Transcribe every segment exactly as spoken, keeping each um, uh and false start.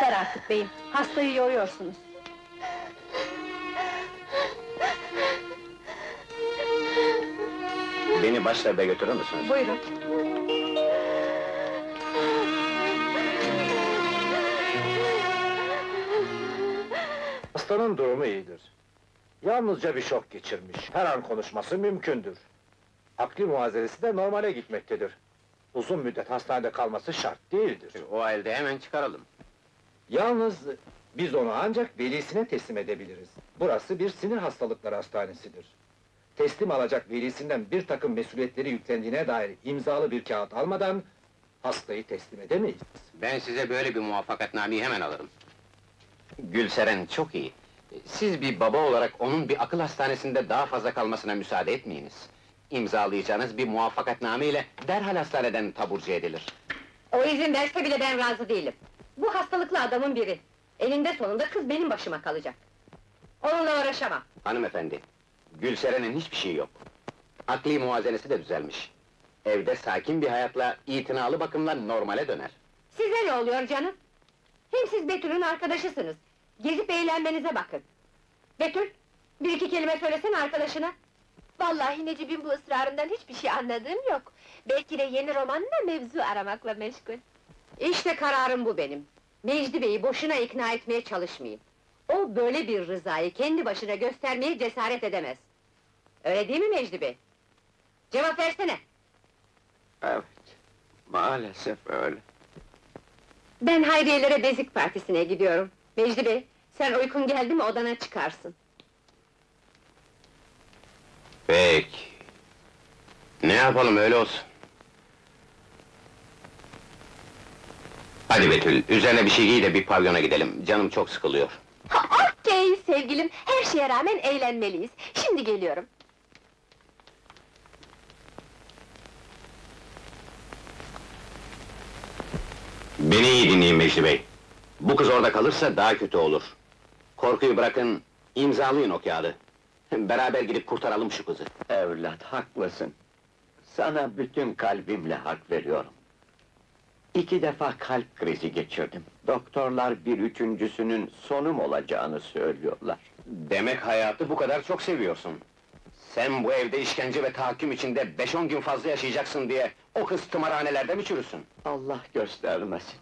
Yeter artık beyim, hastayı yoruyorsunuz. Beni başsarabaya götürür müsünüz? Buyurun. Hastanın durumu iyidir. Yalnızca bir şok geçirmiş. Her an konuşması mümkündür. Akli muazenesi de normale gitmektedir. Uzun müddet hastanede kalması şart değildir. O halde hemen çıkaralım. Yalnız biz onu ancak velisine teslim edebiliriz. Burası bir sinir hastalıkları hastanesidir. Teslim alacak velisinden bir takım mesuliyetleri yüklendiğine dair imzalı bir kağıt almadan hastayı teslim edemeyiz. Ben size böyle bir muvaffakatnameyi hemen alırım. Gülseren çok iyi. Siz bir baba olarak onun bir akıl hastanesinde daha fazla kalmasına müsaade etmeyiniz. İmzalayacağınız bir muvaffakatname ile derhal hastaneden taburcu edilir. O izin verse bile ben razı değilim. Bu hastalıklı adamın biri. Eninde sonunda kız benim başıma kalacak. Onunla uğraşamam. Hanımefendi, Gülseren'in hiçbir şeyi yok. Akli muvazenesi de düzelmiş. Evde sakin bir hayatla, itinalı bakımla normale döner. Size ne oluyor canım? Hem siz Betül'ün arkadaşısınız. Gezip eğlenmenize bakın. Betül, bir iki kelime söylesene arkadaşına. Vallahi Necip'in bu ısrarından hiçbir şey anladığım yok. Belki de yeni romanla mevzu aramakla meşgul. İşte kararım bu benim. Mecdi Bey'i boşuna ikna etmeye çalışmayayım. O böyle bir rızayı kendi başına göstermeye cesaret edemez. Öyle değil mi Mecdi Bey? Cevap versene! Evet, maalesef öyle. Ben Hayriyelere Bezik Partisi'ne gidiyorum. Mecdi Bey, sen uykun geldi mi odana çıkarsın. Peki. Ne yapalım, öyle olsun. Hadi Betül, üzerine bir şey giy de bir pavyona gidelim, canım çok sıkılıyor. Ha, okey sevgilim, her şeye rağmen eğlenmeliyiz. Şimdi geliyorum. Beni iyi dinleyin Mecdi Bey. Bu kız orada kalırsa daha kötü olur. Korkuyu bırakın, imzalayın o kağıdı. Beraber gidip kurtaralım şu kızı. Evlat, haklısın. Sana bütün kalbimle hak veriyorum. İki defa kalp krizi geçirdim. Doktorlar bir üçüncüsünün sonum olacağını söylüyorlar. Demek hayatı bu kadar çok seviyorsun. Sen bu evde işkence ve tahakküm içinde beş on gün fazla yaşayacaksın diye o kız tımarhanelerde mi çürüsün? Allah göstermesin.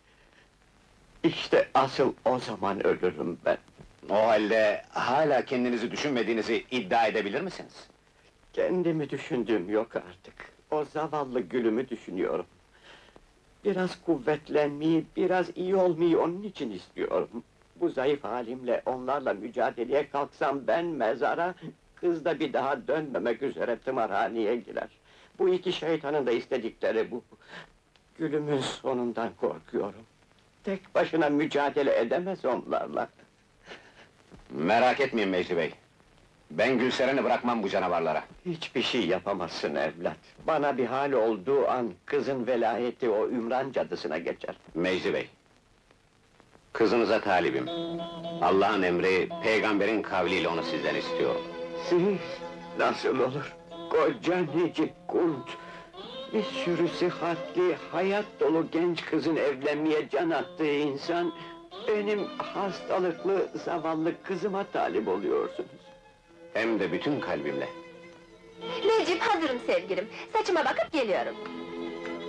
İşte asıl o zaman ölürüm ben. O halde hala kendinizi düşünmediğinizi iddia edebilir misiniz? Kendimi düşündüğüm yok artık. O zavallı gülümü düşünüyorum. Biraz kuvvetlenmeyi, biraz iyi olmayı onun için istiyorum. Bu zayıf halimle onlarla mücadeleye kalksam ben mezara, kız da bir daha dönmemek üzere tımarhaneye girer. Bu iki şeytanın da istedikleri bu. Gülümün sonundan korkuyorum. Tek başına mücadele edemez onlarla. Merak etmeyin Mecdi Bey. Ben Gülseren'i bırakmam bu canavarlara. Hiçbir şey yapamazsın evlat. Bana bir hal olduğu an kızın velayeti o Ümran cadısına geçer. Mecdi Bey, kızınıza talibim. Allah'ın emri, peygamberin kavliyle onu sizden istiyorum. Siz nasıl olur? Koca Necip Kunt, bir sürü sıhhatli, hayat dolu genç kızın evlenmeye can attığı insan, benim hastalıklı, zavallı kızıma talip oluyorsunuz. Hem de bütün kalbimle. Necip, hazırım sevgilim. Saçıma bakıp geliyorum.